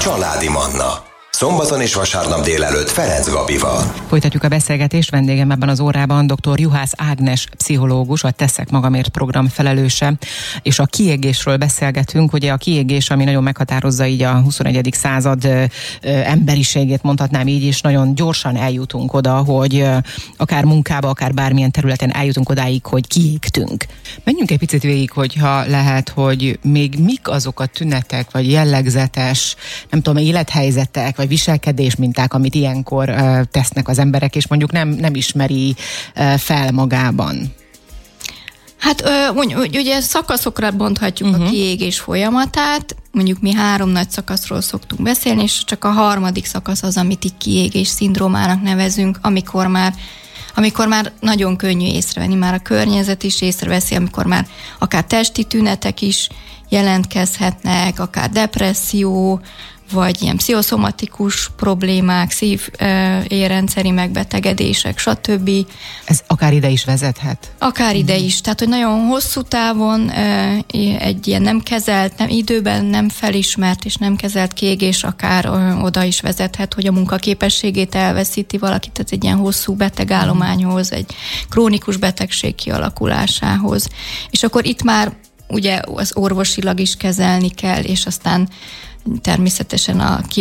Családi Manna. Szombaton és vasárnap délelőtt Ferenc Gabival. Folytatjuk a beszélgetést. Vendégem ebben az órában dr. Juhász Ágnes pszichológus, a Teszek Magamért program felelőse, és a kiégésről beszélgetünk. Ugye a kiégés, ami nagyon meghatározza így a 21. század emberiségét, mondhatnám így, és nagyon gyorsan eljutunk oda, hogy akár munkába, akár bármilyen területen eljutunk odáig, hogy kiégtünk. Menjünk egy picit végig, hogyha lehet, hogy még mik azok a tünetek, vagy jellegzetes, nem tudom, élethelyzetek, vagy viselkedés minták, amit ilyenkor tesznek az emberek, és mondjuk nem ismeri fel magában. Hát ugye szakaszokra bonthatjuk a kiégés folyamatát, mondjuk mi 3 nagy szakaszról szoktunk beszélni, és csak a 3. szakasz az, amit így kiégés szindrómának nevezünk, amikor már nagyon könnyű észrevenni, már a környezet is észreveszi, amikor már akár testi tünetek is jelentkezhetnek, akár depresszió, vagy ilyen pszichoszomatikus problémák, szív-érrendszeri megbetegedések, stb. Ez akár ide is vezethet? Akár ide is. Tehát, hogy nagyon hosszú távon egy ilyen nem kezelt, időben nem felismert és nem kezelt kiégés akár oda is vezethet, hogy a munkaképességét elveszíti valaki, tehát egy ilyen hosszú betegállományhoz, egy krónikus betegség kialakulásához. És akkor itt már ugye az orvosilag is kezelni kell, és aztán természetesen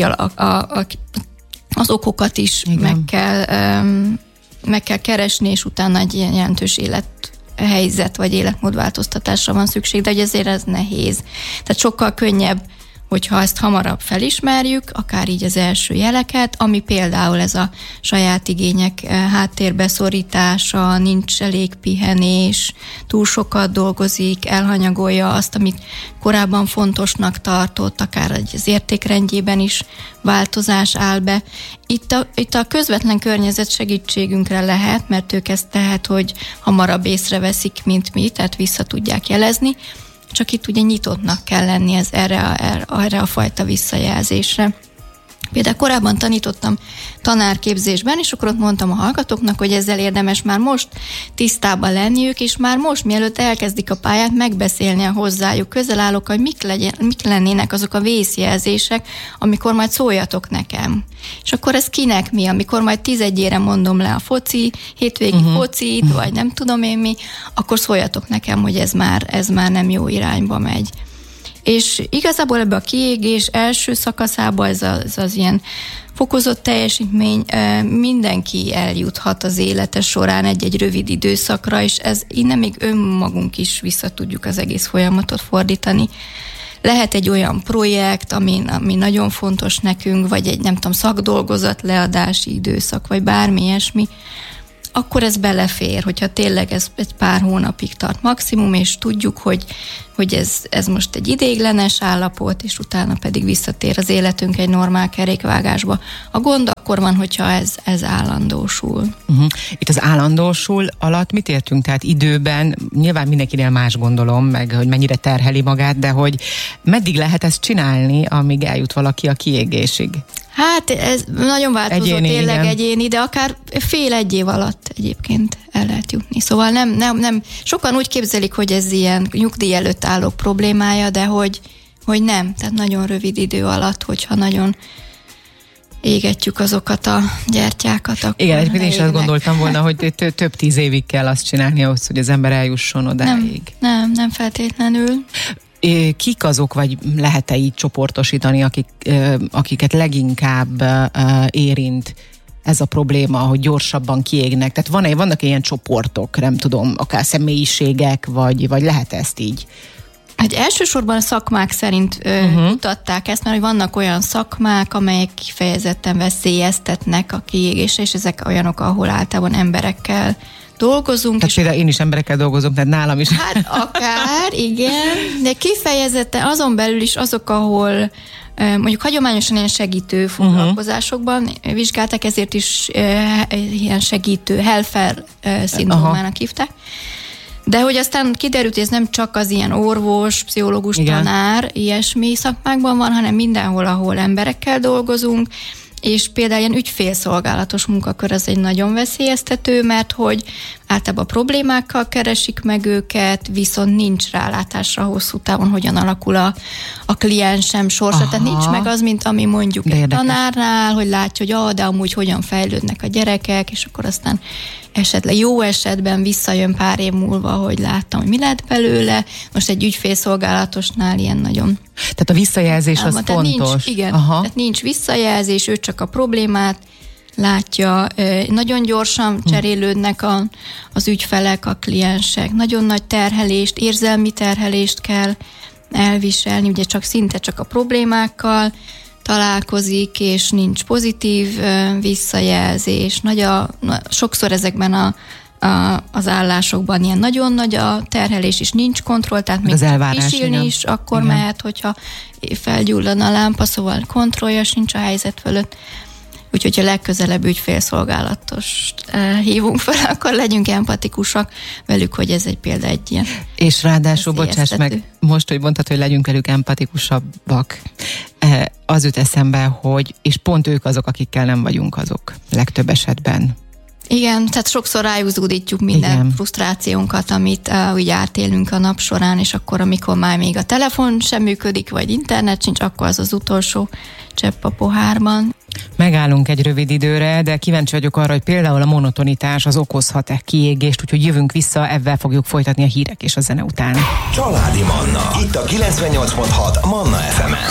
az okokat is meg kell keresni, és utána egy ilyen jelentős élethelyzet vagy életmódváltoztatásra van szükség, de ezért ez nehéz. Tehát sokkal könnyebb, hogyha ezt hamarabb felismerjük, akár így az első jeleket, ami például ez a saját igények háttérbe szorítása, nincs elég pihenés, túl sokat dolgozik, elhanyagolja azt, amit korábban fontosnak tartott, akár az értékrendjében is változás áll be. Itt a közvetlen környezet segítségünkre lehet, mert ők ezt lehet, hogy hamarabb észreveszik, mint mi, tehát vissza tudják jelezni, csak itt ugye nyitottnak kell lenni erre a fajta visszajelzésre. Például korábban tanítottam tanárképzésben, és akkor ott mondtam a hallgatóknak, hogy ezzel érdemes már most tisztában lenniük, és már most, mielőtt elkezdik a pályát, megbeszélni a hozzájuk közel állók, hogy mik lennének azok a vészjelzések, amikor majd szóljatok nekem. És akkor ez kinek mi? Amikor majd 11-ére mondom le a hétvégi focit, vagy nem tudom én mi, akkor szóljatok nekem, hogy ez már nem jó irányba megy. És igazából ebbe a kiégés első szakaszába ez az ilyen fokozott teljesítmény, mindenki eljuthat az élete során egy rövid időszakra, és innen még önmagunk is vissza tudjuk az egész folyamatot fordítani. Lehet egy olyan projekt, ami nagyon fontos nekünk, vagy egy nem tudom, szakdolgozat leadási időszak, vagy bármi ilyesmi, akkor ez belefér, hogyha tényleg ez egy pár hónapig tart maximum, és tudjuk, hogy ez most egy ideiglenes állapot, és utána pedig visszatér az életünk egy normál kerékvágásba. A gond akkor van, hogyha ez állandósul. Itt az állandósul alatt mit értünk? Tehát időben, nyilván mindenkinél más gondolom, meg hogy mennyire terheli magát, de hogy meddig lehet ezt csinálni, amíg eljut valaki a kiégésig? Hát ez nagyon változó, tényleg egyéni, de akár fél egy év alatt egyébként el lehet jutni. Szóval nem sokan úgy képzelik, hogy ez ilyen nyugdíj előtt álló problémája, de hogy nem. Tehát nagyon rövid idő alatt, hogyha nagyon égetjük azokat a gyertyákat. Igen, egyébként én is azt gondoltam volna, hogy több 10 évig kell azt csinálni ahhoz, hogy az ember eljusson odáig. Nem feltétlenül. Kik azok, vagy lehet-e így csoportosítani, akiket leginkább érint ez a probléma, hogy gyorsabban kiégnek? Tehát vannak ilyen csoportok, nem tudom, akár személyiségek, vagy lehet ezt így? Hát elsősorban a szakmák szerint mutatták ezt, mert hogy vannak olyan szakmák, amelyek kifejezetten veszélyeztetnek a kiégésre, és ezek olyanok, ahol általában emberekkel dolgozunk. Tehát például én is emberekkel dolgozom, tehát nálam is. Hát akár, igen, de kifejezetten azon belül is azok, ahol mondjuk hagyományosan ilyen segítő foglalkozásokban vizsgálták, ezért is ilyen segítő, helfer szindrómának hívták. De hogy aztán kiderült, hogy ez nem csak az ilyen orvos, pszichológus, tanár, ilyesmi szakmákban van, hanem mindenhol, ahol emberekkel dolgozunk, és például ilyen ügyfélszolgálatos munkakör az egy nagyon veszélyeztető, mert hogy általában problémákkal keresik meg őket, viszont nincs rálátásra hosszú távon, hogyan alakul a kliensem sorsa. Tehát nincs meg az, mint ami mondjuk egy tanárnál, hogy látja, hogy de amúgy hogyan fejlődnek a gyerekek, és akkor aztán esetleg jó esetben visszajön pár év múlva, hogy láttam, hogy mi lett belőle. Most egy ügyfélszolgálatosnál ilyen nagyon... Tehát a visszajelzés az fontos. Tehát nincs visszajelzés, ő csak a problémát látja, nagyon gyorsan cserélődnek az ügyfelek, a kliensek, nagyon nagy terhelést, érzelmi terhelést kell elviselni, ugye szinte csak a problémákkal találkozik, és nincs pozitív visszajelzés. Sokszor ezekben az állásokban ilyen nagyon nagy a terhelés, és nincs kontroll, tehát még pisilni is akkor mehet, hogyha felgyulladna a lámpa, szóval kontrollja sincs a helyzet fölött. Úgyhogy a legközelebb ügyfélszolgálatost hívunk fel, akkor legyünk empatikusak velük, hogy ez például egy ilyen. És ráadásul, bocsáss meg, most, hogy mondtad, hogy legyünk velük empatikusabbak, az jut eszembe, hogy és pont ők azok, akikkel nem vagyunk azok legtöbb esetben. Igen, tehát sokszor rájúzódítjuk minden frusztrációnkat, amit úgy átélünk a nap során, és akkor, amikor már még a telefon sem működik, vagy internet sincs, akkor az utolsó csepp a pohárban. Megállunk egy rövid időre, de kíváncsi vagyok arra, hogy például a monotonitás az okozhat-e kiégést, úgyhogy jövünk vissza, ebben fogjuk folytatni a hírek és a zene után. Családi Manna, itt a 98.6 Manna FM-en.